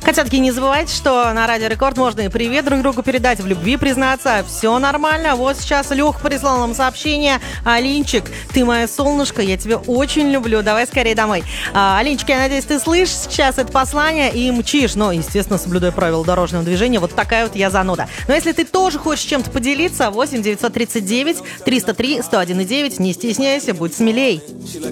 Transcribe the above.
Котятки, не забывайте, что на Радио Рекорд можно и привет друг другу передать, в любви признаться. Все нормально. Вот сейчас Леха прислал нам сообщение. Алинчик, ты моя солнышко, я тебя очень люблю. Давай скорее домой. Алинчик, я надеюсь, ты слышишь сейчас это послание и мчишь. Но, естественно, соблюдая правила дорожного движения. Вот такая вот я зануда. Но если ты тоже хочешь чем-то поделиться, 8 939 303 101,9. Не стесняйся, будь смелей.